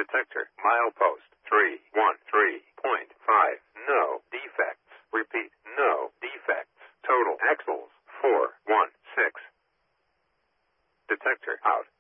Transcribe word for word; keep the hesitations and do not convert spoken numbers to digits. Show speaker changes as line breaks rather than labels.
Detector, milepost, three one three point five. No defects. Repeat, no defects. Total axles, four one six. Detector out.